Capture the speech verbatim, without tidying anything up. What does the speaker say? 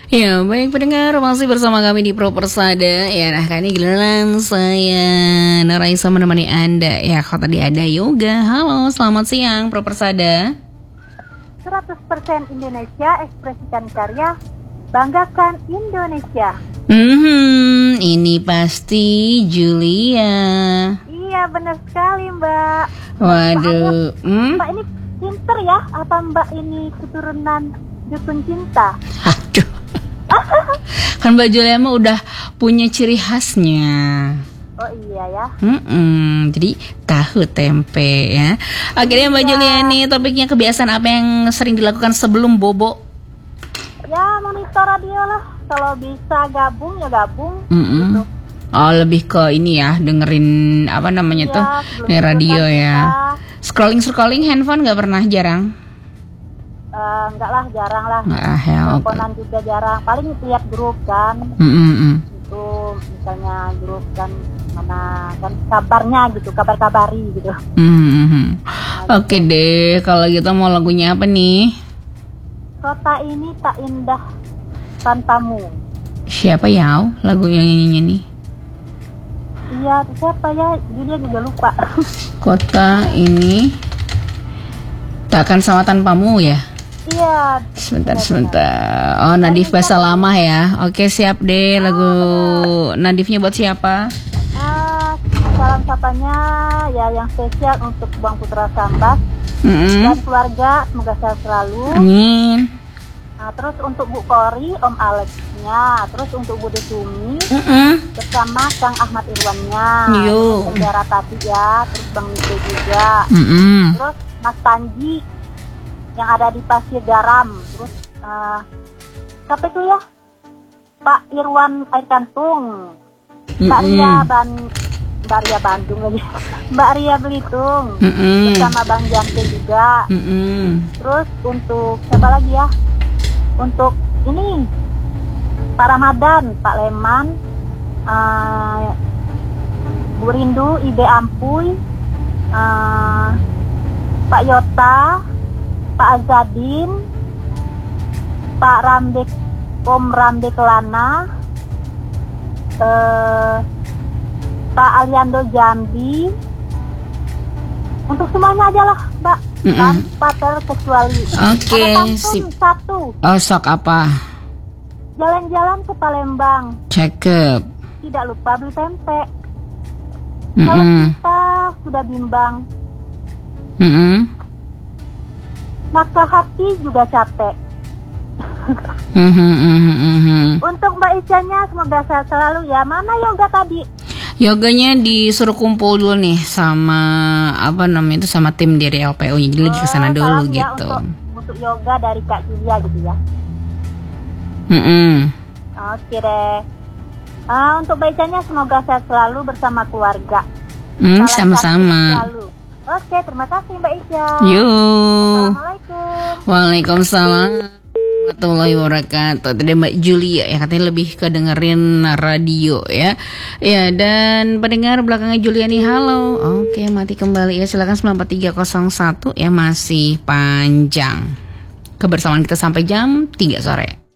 Ya, baik pendengar, masih bersama kami di Pro Persada. Ya, nah kali ini giliran saya Naraisa menemani Anda. Ya, kalau tadi ada yoga. Halo, selamat siang Pro Persada. seratus persen Indonesia, ekspresikan karya, banggakan Indonesia. Hmm, ini pasti Julia. Iya, benar sekali, Mbak. Waduh, Mbak, hmm? Mbak ini pinter ya? Apa Mbak ini keturunan dukun cinta? Aduh. Kan Mbak Julia mah udah punya ciri khasnya. Oh iya ya. Mm-mm, jadi tahu tempe ya. Akhirnya Mbak Iya. Julia nih, topiknya kebiasaan apa yang sering dilakukan sebelum bobo? Ya, monitor radio lah. Kalau bisa gabung ya gabung. Mm-mm. Gitu. Oh, lebih ke ini ya, dengerin apa namanya Iya, tuh, sebelum nih radio tidur kan ya. kita, Scrolling scrolling handphone nggak pernah, jarang. eh, enggak lah, jarang lah. Ah ya, oke. Teleponan juga jarang. Paling lihat grup kan. Mm-mm-mm. Itu misalnya grup kan mana kan kabarnya gitu, kabar-kabari gitu. Mm-mm. Oke deh, kalau gitu mau lagunya apa nih? Kota ini tak indah tanpamu. Siapa ya lagu yang nyanyinya nih? Iya, siapa ya? Dia juga lupa. Kota ini takkan sama tanpamu ya? Iya. Sebentar, benar-benar. sebentar. Oh, Nadif bahasa lama ya. Oke, siap deh lagu Nadifnya buat siapa? Ah, salam sapanya ya yang spesial untuk Bang Putra Sambas Mm-mm. dan keluarga, semoga sehat selalu. Amin. Nah, terus untuk Bu Kori, Om Alexnya, terus untuk Bu Desumi Mm-mm. bersama Kang Ahmad Irwannya, Yo. terus Bendera tadi ya, terus Bang Nike juga, Mm-mm. terus Mas Panji yang ada di Pasir Garam, terus eh siapa itu ya? Pak Irwan Air Kantung, Mbak Mm-mm. Ria Ban Mbak Ria Bandung lagi, Mbak Ria Belitung, Mm-mm. bersama Bang Jante juga. Mm-mm. Terus untuk siapa lagi ya? Untuk ini Pak Ramadan, Pak Leman, uh, Bu Rindu, Ibe Ampuy, uh, Pak Yota, Pak Azadin, Pak Ramdek, Om Ramdek Lana, uh, Pak Aliando Jambi. Untuk semuanya aja lah, Mbak. Mm-mm. Tanpa terkecuali. Oke, Ada pantun sip. satu. Oh, sok apa? Jalan-jalan ke Palembang, Cakep. tidak lupa beli tempe. Kalau Mm-mm. kita sudah bimbang, Mm-mm. maka hati juga capek. Mhm, mhm, mhm. Untuk Mbak Icanya, semoga sehat selalu ya. Mana yoga tadi? Yoganya disuruh kumpul dulu nih sama apa namanya itu sama tim dari L P U, jadi lagi kesana Oh, dulu salam ya gitu. untuk, untuk yoga dari Kak Julia gitu ya. Mm-mm. Oke deh. Ah, untuk Mbak Icanya, semoga sehat selalu bersama keluarga. Hmm, Salam sama-sama. sehat selalu. Oke, terima kasih Mbak Ica. Yuk. Assalamualaikum. Waalaikumsalam warahmatullahi wabarakatuh. Tadi Mbak Julia ya katanya lebih kedengerin radio ya. Ya, dan pendengar belakangnya Julia nih, halo. Oke, mati kembali ya. Silakan sembilan empat tiga nol satu ya, masih panjang. Kebersamaan kita sampai jam tiga sore.